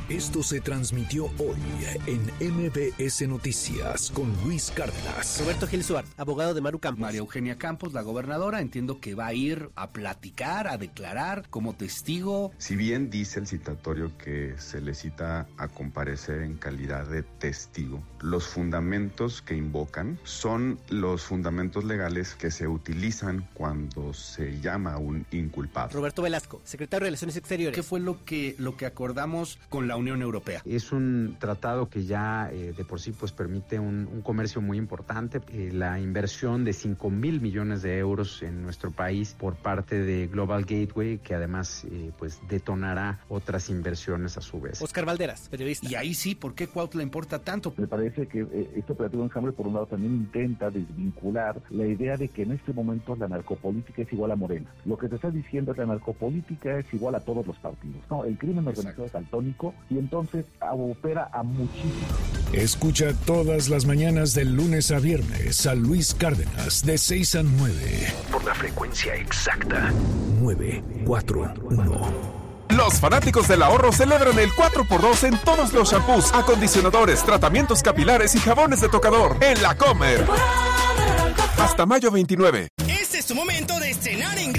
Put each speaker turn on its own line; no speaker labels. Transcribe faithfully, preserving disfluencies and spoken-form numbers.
Esto se transmitió hoy en M B S Noticias con Luis Cárdenas.
Roberto Gil Suárez, abogado de Maru Campos.
María Eugenia Campos, la gobernadora, entiendo que va a ir a platicar, a declarar como testigo.
Si bien dice el citatorio que se le cita a comparecer en calidad de testigo, los fundamentos que invocan son los fundamentos legales que se utilizan cuando se llama a un inculpado.
Roberto Velasco, secretario de Relaciones Exteriores.
¿Qué fue lo que, lo que acordamos con la Unión Europea?
Es un tratado que ya eh, de por sí pues permite un, un comercio muy importante. Eh, la inversión de cinco mil millones de euros en nuestro país por parte de Global Gateway, que además eh, pues detonará otras inversiones a su vez.
Oscar Valderas, periodista.
Y ahí sí, ¿por qué Cuautla importa tanto?
Me parece que eh, este operativo Enjambre, por un lado, también intenta desvincular la idea de que en este momento la narcopolítica es igual a Morena. Lo que te está diciendo es que la narcopolítica es igual a todos los partidos. No, el crimen organizado es daltónico y entonces opera a muchísimo.
Escucha todas las mañanas del lunes a viernes a Luis Cárdenas de seis a nueve por la frecuencia exacta nueve cuatro uno.
Los fanáticos del ahorro celebran el cuatro por dos en todos los shampoos, acondicionadores, tratamientos capilares y jabones de tocador en La Comer. Hasta mayo veintinueve.
Este es tu momento de estrenar en